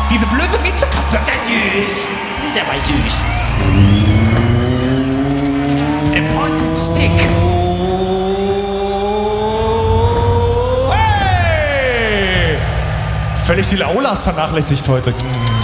Diese blöde Miezekatze. Süß. Sieht aber süß. Important Stick. Hey! Völlig die Aulas vernachlässigt heute.